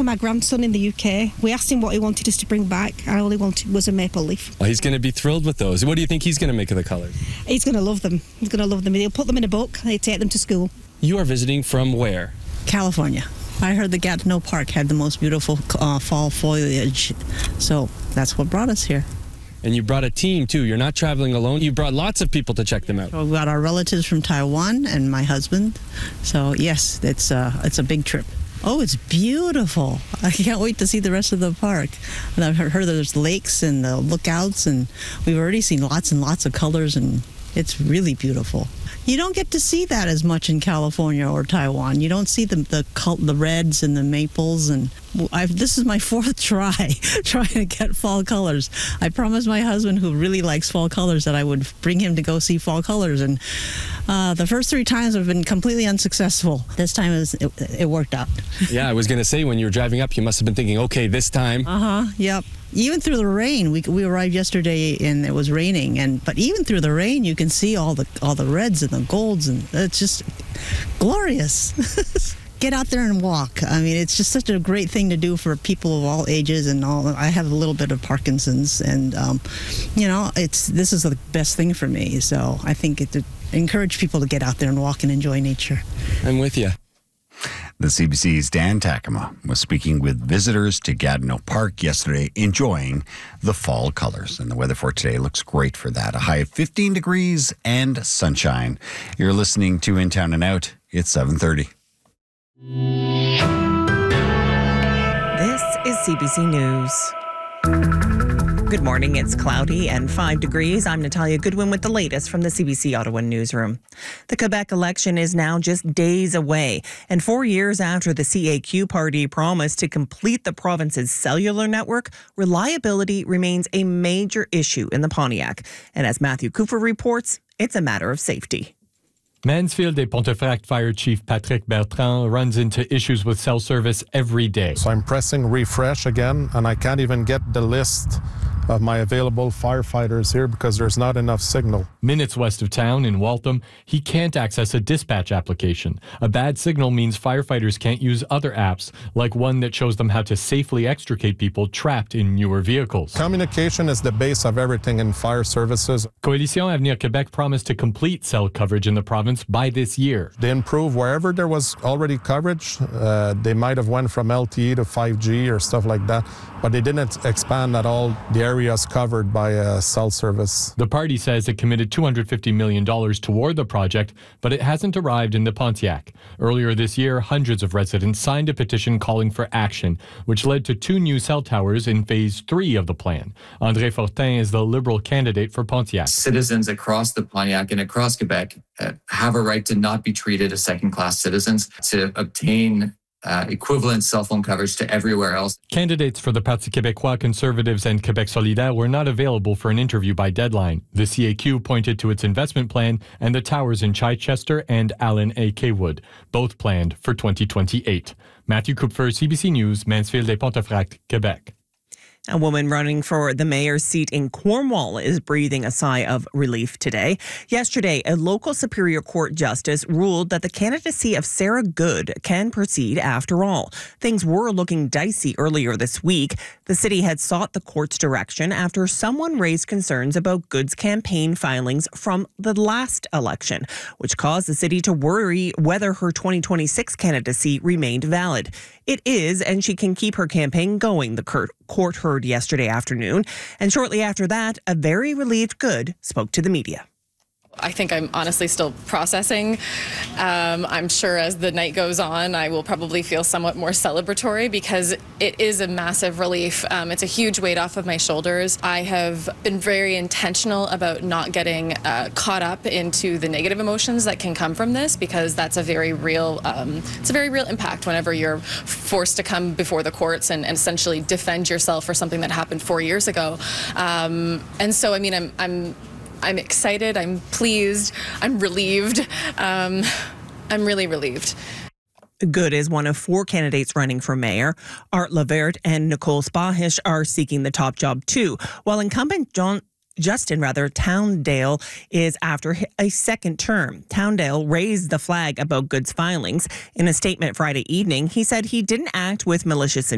my grandson in the UK. We asked him what he wanted us to bring back, and all he wanted was a maple leaf. Well, he's going to be thrilled with those. What do you think he's going to make of the colors? He's going to love them. He's going to love them. He'll put them in a book. They take them to school. You are visiting from where? California. I heard the Gatineau Park had the most beautiful fall foliage, so that's what brought us here. And you brought a team, too. You're not traveling alone. You brought lots of people to check them out. So we got our relatives from Taiwan and my husband. So, yes, it's a big trip. Oh, it's beautiful. I can't wait to see the rest of the park. And I've heard there's lakes and the lookouts, and we've already seen lots and lots of colors, and it's really beautiful. You don't get to see that as much in California or Taiwan. You don't see the reds and the maples. And this is my fourth trying to get fall colors. I promised my husband, who really likes fall colors, that I would bring him to go see fall colors. And the first 3 times have been completely unsuccessful. This time it worked out. Yeah, I was going to say, when you were driving up, you must have been thinking, okay, this time. Yep. Even through the rain, we arrived yesterday and it was raining, but even through the rain, you can see all the reds and the golds, and it's just glorious. Get out there and walk. I mean, it's just such a great thing to do for people of all ages and all. I have a little bit of Parkinson's, and this is the best thing for me. So I think it encourage people to get out there and walk and enjoy nature. I'm with you. The CBC's Dan Takema was speaking with visitors to Gatineau Park yesterday, enjoying the fall colors. And the weather for today looks great for that. A high of 15 degrees and sunshine. You're listening to In Town and Out. It's 7:30. This is CBC News. Good morning. It's cloudy and 5 degrees. I'm Natalia Goodwin with the latest from the CBC Ottawa newsroom. The Quebec election is now just days away, and 4 years after the CAQ party promised to complete the province's cellular network, reliability remains a major issue in the Pontiac. And as Matthew Cooper reports, it's a matter of safety. Mansfield et Pontefract Fire Chief Patrick Bertrand runs into issues with cell service every day. So I'm pressing refresh again, and I can't even get the list of my available firefighters here because there's not enough signal. Minutes west of town in Waltham, he can't access a dispatch application. A bad signal means firefighters can't use other apps, like one that shows them how to safely extricate people trapped in newer vehicles. Communication is the base of everything in fire services. Coalition Avenir Québec promised to complete cell coverage in the province by this year. They improved wherever there was already coverage. They might have went from LTE to 5G or stuff like that, but they didn't expand at all the areas covered by cell service. The party says it committed $250 million toward the project, but it hasn't arrived in the Pontiac. Earlier this year, hundreds of residents signed a petition calling for action, which led to 2 new cell towers in Phase 3 of the plan. André Fortin is the Liberal candidate for Pontiac. Citizens across the Pontiac and across Quebec have a right to not be treated as second-class citizens, to obtain equivalent cell phone coverage to everywhere else. Candidates for the Parti Québécois, Conservatives and Quebec Solidaire were not available for an interview by deadline. The CAQ pointed to its investment plan and the towers in Chichester and Allen A. Kaywood, both planned for 2028. Matthew Kupfer, CBC News, Mansfield et Pontefract, Quebec. A woman running for the mayor's seat in Cornwall is breathing a sigh of relief today. Yesterday, a local Superior Court justice ruled that the candidacy of Sarah Good can proceed after all. Things were looking dicey earlier this week. The city had sought the court's direction after someone raised concerns about Good's campaign filings from the last election, which caused the city to worry whether her 2026 candidacy remained valid. It is, and she can keep her campaign going, the court heard yesterday afternoon. And shortly after that, a very relieved Good spoke to the media. I think I'm honestly still processing. I'm sure as the night goes on, I will probably feel somewhat more celebratory because it is a massive relief. It's a huge weight off of my shoulders. I have been very intentional about not getting caught up into the negative emotions that can come from this, because that's a very real, impact whenever you're forced to come before the courts and essentially defend yourself for something that happened 4 years ago. And so, I mean, I'm excited, I'm pleased, I'm relieved. I'm really relieved. Good is one of 4 candidates running for mayor. Art Lavert and Nicole Spahish are seeking the top job too, while incumbent Justin Towndale is after a second term. Towndale raised the flag about Good's filings. In a statement Friday evening, he said he didn't act with malicious